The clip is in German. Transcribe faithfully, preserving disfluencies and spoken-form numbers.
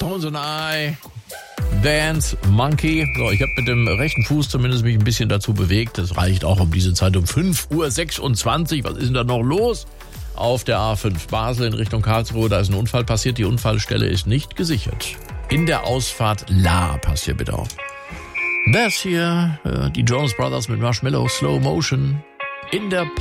Tones and I, Dance Monkey. So, ich habe mit dem rechten Fuß zumindest mich ein bisschen dazu bewegt. Das reicht auch um diese Zeit um fünf Uhr sechsundzwanzig. Was ist denn da noch los? Auf der A fünf Basel in Richtung Karlsruhe, da ist ein Unfall passiert. Die Unfallstelle ist nicht gesichert. In der Ausfahrt La, passt hier bitte auf. Das hier, äh, die Jonas Brothers mit Marshmallow Slow Motion in der